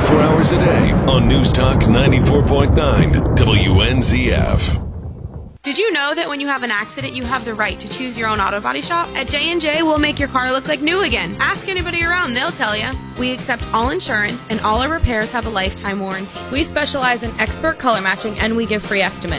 24 hours a day on News Talk 94.9 WNZF. Did you know that when you have an accident, you have the right to choose your own auto body shop? At J&J, we'll make your car look like new again. Ask anybody around, they'll tell you. We accept all insurance, and all our repairs have a lifetime warranty. We specialize in expert color matching, and we give free estimates.